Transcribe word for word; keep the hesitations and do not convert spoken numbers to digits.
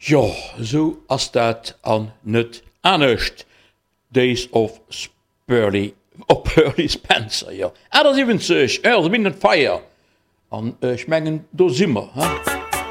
Ja, so ass dat an net anecht. Days of Spurley op Pearly Spencer, ja. Ah, dat is even sech, ja, dat bin net feier. An äh, schmengen do simmer, ha?